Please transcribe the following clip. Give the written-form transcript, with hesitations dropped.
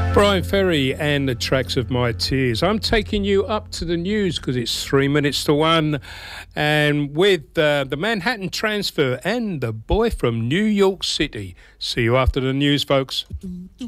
Brian Ferry and the Tracks of My Tears. I'm taking you up to the news because it's 3 minutes to 1, and with the Manhattan transfer and the boy from New York City. See you after the news, folks.